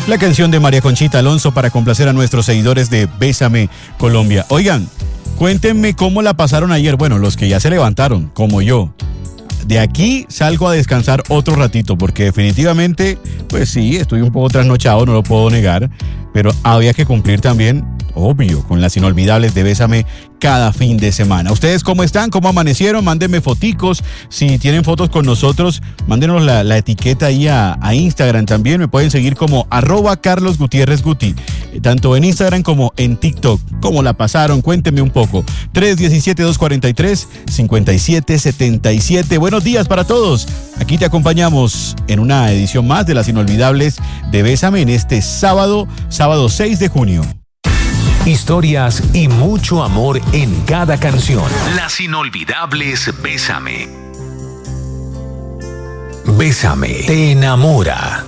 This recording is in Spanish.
La canción de María Conchita Alonso para complacer a nuestros seguidores de Bésame Colombia. Oigan, cuéntenme cómo la pasaron ayer. Bueno, los que ya se levantaron, como yo. De aquí salgo a descansar otro ratito, porque definitivamente, pues sí, estoy un poco trasnochado, no lo puedo negar, pero había que cumplir también, obvio, con las inolvidables de Bésame cada fin de semana. ¿Ustedes cómo están? ¿Cómo amanecieron? Mándenme foticos. Si tienen fotos con nosotros, mándenos la etiqueta ahí a Instagram también. Me pueden seguir como @CarlosGutiérrezGuti, tanto en Instagram como en TikTok. ¿Cómo la pasaron? Cuéntenme un poco. 317-243-5777. Buenos días para todos. Aquí te acompañamos en una edición más de las inolvidables de Bésame en este sábado 6 de junio. Historias y mucho amor en cada canción. Las inolvidables Bésame. Bésame te enamora.